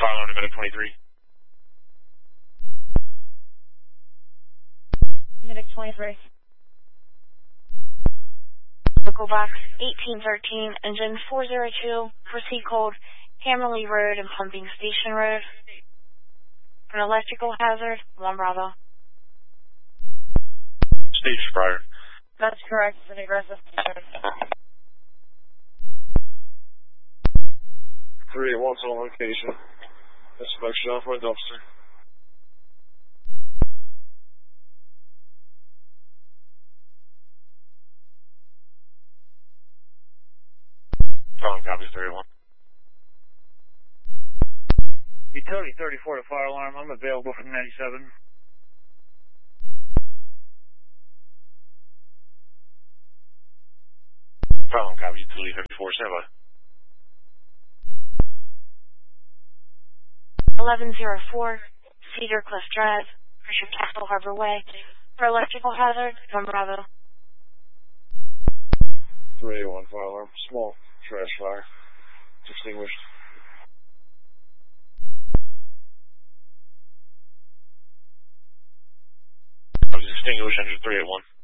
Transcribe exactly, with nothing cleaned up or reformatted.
Fire alarm to Medic twenty-three. Medic twenty-three. Local box eighteen thirteen, engine four zero two, proceed code Hammerley Road and Pumping Station Road. An electrical hazard, one Bravo. Stage prior. That's correct, it's an aggressive hazard. three eight one's on location. Inspection off my dumpster. Phone copy three eight one. Utility thirty-four to fire alarm. I'm available from ninety-seven. Phone copy utility thirty-four, standby. eleven oh four, Cedar Cliff Drive, Fisher Castle Harbor Way. For electrical hazard, one Bravo. three eight one fire alarm. Small trash fire. Extinguished. I was extinguished, engine three eight one.